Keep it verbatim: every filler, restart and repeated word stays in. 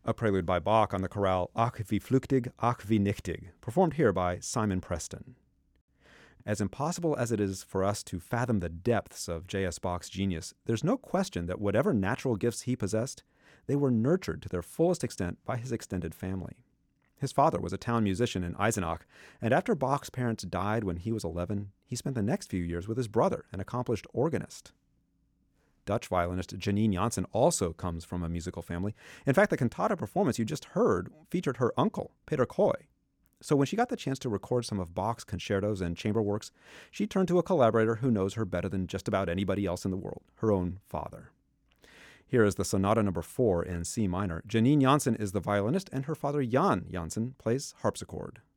a prelude by Bach on the chorale Ach wie flüchtig, ach wie nichtig, performed here by Simon Preston. As impossible as it is for us to fathom the depths of J S. Bach's genius, there's no question that whatever natural gifts he possessed, they were nurtured to their fullest extent by his extended family. His father was a town musician in Eisenach, and after Bach's parents died when he was eleven, he spent the next few years with his brother, an accomplished organist. Dutch violinist Janine Jansen also comes from a musical family. In fact, the cantata performance you just heard featured her uncle, Peter Coy. So when she got the chance to record some of Bach's concertos and chamber works, she turned to a collaborator who knows her better than just about anybody else in the world, her own father. Here is the Sonata number four in C minor. Janine Jansen is the violinist, and her father Jan Jansen plays harpsichord.